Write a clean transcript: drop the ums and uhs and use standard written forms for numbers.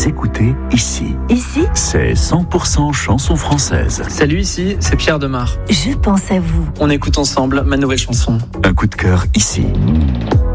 écoutez Ici. Ici, C'est 100% chansons françaises. Salut, ici, c'est Pierre Demar. je pense à vous. On écoute ensemble ma nouvelle chanson. Un coup de cœur ici.